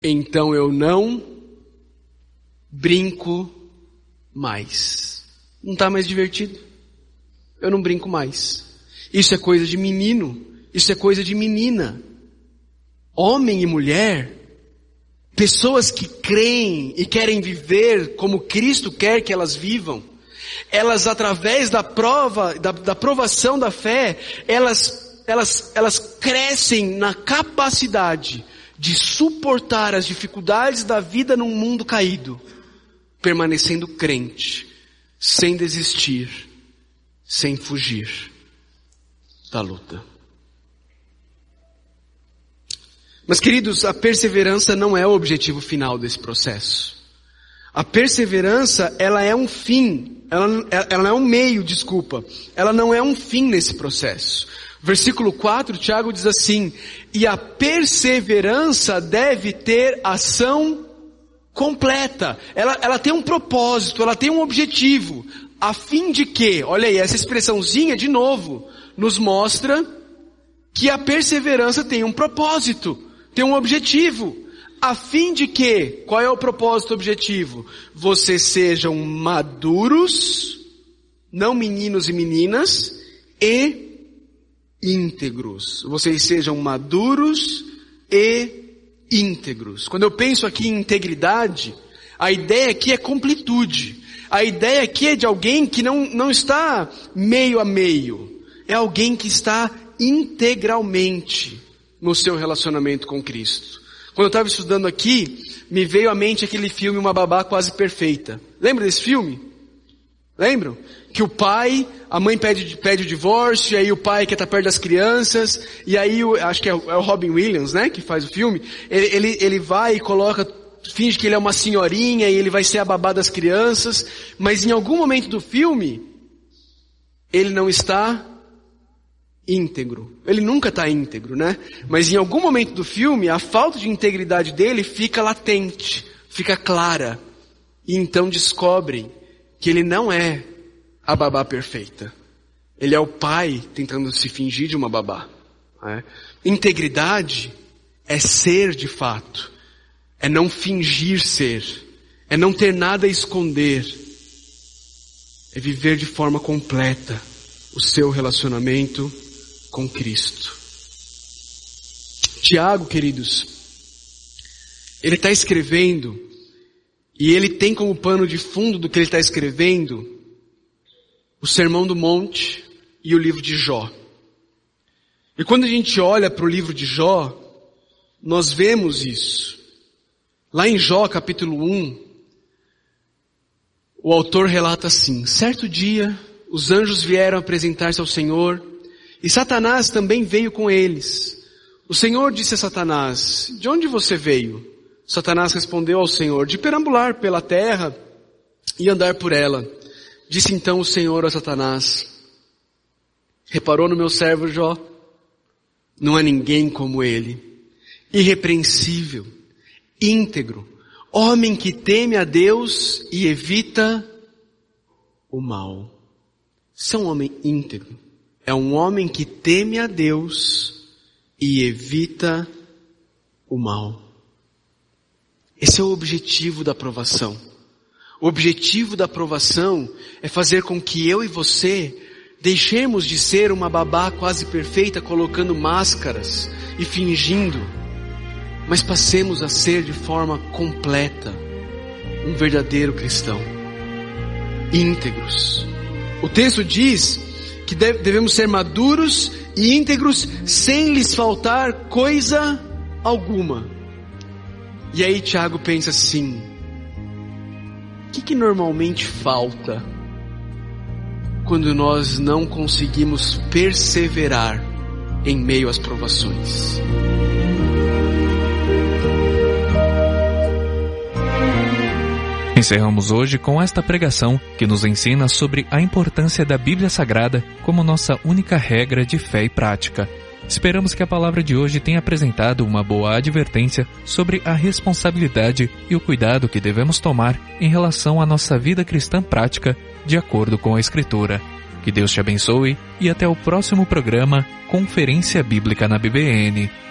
então eu não brinco mais. Não está mais divertido? Eu não brinco mais. Isso é coisa de menino, isso é coisa de menina. Homem e mulher, pessoas que creem e querem viver como Cristo quer que elas vivam, elas através da prova, da provação da fé, elas crescem na capacidade de suportar as dificuldades da vida num mundo caído, permanecendo crente, sem desistir, sem fugir da luta. Mas queridos, a perseverança não é o objetivo final desse processo. A perseverança, ela é um fim, ela é um meio, ela não é um fim nesse processo. Versículo 4, Tiago diz assim: e a perseverança deve ter ação completa. Ela tem um propósito, ela tem um objetivo, a fim de que, olha aí, essa expressãozinha de novo, nos mostra que a perseverança tem um propósito, tem um objetivo, a fim de que, qual é o propósito objetivo? Vocês sejam maduros, não meninos e meninas, e íntegros. Vocês sejam maduros e íntegros. Quando eu penso aqui em integridade, a ideia aqui é completude. A ideia aqui é de alguém que não está meio a meio. É alguém que está integralmente no seu relacionamento com Cristo. Quando eu estava estudando aqui, me veio à mente aquele filme Uma Babá Quase Perfeita. Lembra desse filme? Lembram? Que a mãe pede o divórcio, e aí o pai quer estar perto das crianças, e aí acho que é o Robin Williams, né, que faz o filme, ele vai e finge que ele é uma senhorinha, e ele vai ser a babá das crianças, mas em algum momento do filme, ele não está íntegro. Ele nunca está íntegro, né? Mas em algum momento do filme, a falta de integridade dele fica latente, fica clara, e então descobrem que ele não é a babá perfeita. Ele é o pai tentando se fingir de uma babá. Né? Integridade é ser de fato. É não fingir ser. É não ter nada a esconder. É viver de forma completa o seu relacionamento com Cristo. Tiago, queridos, ele está escrevendo, e ele tem como pano de fundo do que ele está escrevendo o Sermão do Monte e o livro de Jó. E quando a gente olha para o livro de Jó, nós vemos isso. Lá em Jó, capítulo 1, o autor relata assim: certo dia, os anjos vieram apresentar-se ao Senhor, e Satanás também veio com eles. O Senhor disse a Satanás: de onde você veio? Satanás respondeu ao Senhor: de perambular pela terra e andar por ela. Disse então o Senhor a Satanás: reparou no meu servo Jó? Não há ninguém como ele, irrepreensível, íntegro, homem que teme a Deus e evita o mal. Isso é um homem íntegro. É um homem que teme a Deus e evita o mal. Esse é o objetivo da aprovação. O objetivo da aprovação é fazer com que eu e você deixemos de ser uma babá quase perfeita, colocando máscaras e fingindo, mas passemos a ser de forma completa um verdadeiro cristão, íntegros. O texto diz que devemos ser maduros e íntegros sem lhes faltar coisa alguma. E aí Tiago pensa assim: o que normalmente falta quando nós não conseguimos perseverar em meio às provações? Encerramos hoje com esta pregação que nos ensina sobre a importância da Bíblia Sagrada como nossa única regra de fé e prática. Esperamos que a palavra de hoje tenha apresentado uma boa advertência sobre a responsabilidade e o cuidado que devemos tomar em relação à nossa vida cristã prática, de acordo com a Escritura. Que Deus te abençoe e até o próximo programa Conferência Bíblica na BBN.